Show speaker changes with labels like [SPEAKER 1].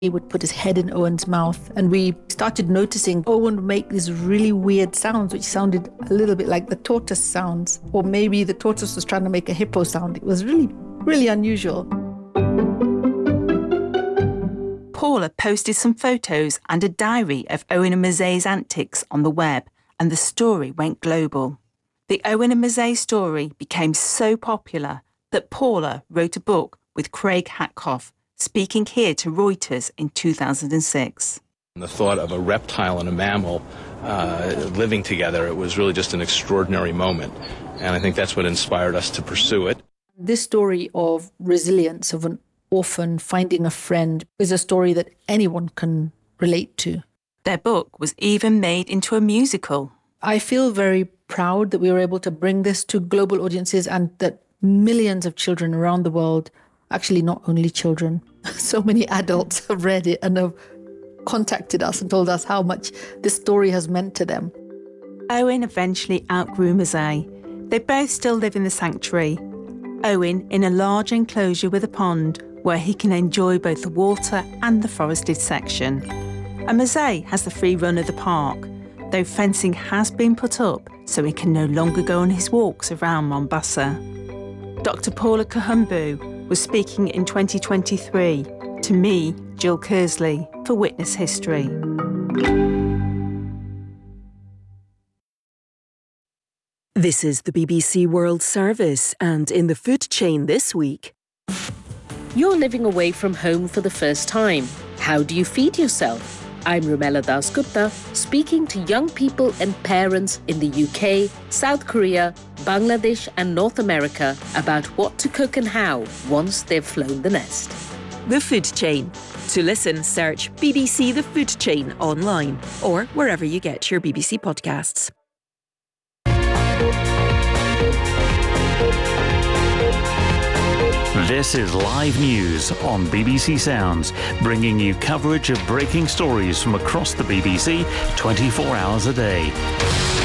[SPEAKER 1] He would put his head in Owen's mouth, and we started noticing Owen would make these really weird sounds, which sounded a little bit like the tortoise sounds, or maybe the tortoise was trying to make a hippo sound. It was really, really unusual.
[SPEAKER 2] Paula posted some photos and a diary of Owen and Mazet's antics on the web, and the story went global. The Owen and Mazet story became so popular that Paula wrote a book with Craig Hatkoff, speaking here to Reuters in 2006.
[SPEAKER 3] The thought of a reptile and a mammal living together, it was really just an extraordinary moment. And I think that's what inspired us to pursue it.
[SPEAKER 1] This story of resilience, of an orphan finding a friend, is a story that anyone can relate to.
[SPEAKER 2] Their book was even made into a musical.
[SPEAKER 1] I feel very proud that we were able to bring this to global audiences and that millions of children around the world, actually not only children, so many adults have read it and have contacted us and told us how much this story has meant to them.
[SPEAKER 2] Owen eventually outgrew Mazet. They both still live in the sanctuary. Owen in a large enclosure with a pond where he can enjoy both the water and the forested section. And Mazet has the free run of the park, though fencing has been put up so he can no longer go on his walks around Mombasa. Dr. Paula Kahumbu was speaking in 2023 to me, Jill Kersley, for Witness History.
[SPEAKER 4] This is the BBC World Service, and in the food chain this week...
[SPEAKER 5] You're living away from home for the first time. How do you feed yourself? I'm Rumela Dasgupta, speaking to young people and parents in the UK, South Korea, Bangladesh and North America about what to cook and how once they've flown the nest.
[SPEAKER 4] The Food Chain. To listen, search BBC The Food Chain online or wherever you get your BBC podcasts.
[SPEAKER 6] This is live news on BBC Sounds, bringing you coverage of breaking stories from across the BBC 24 hours a day.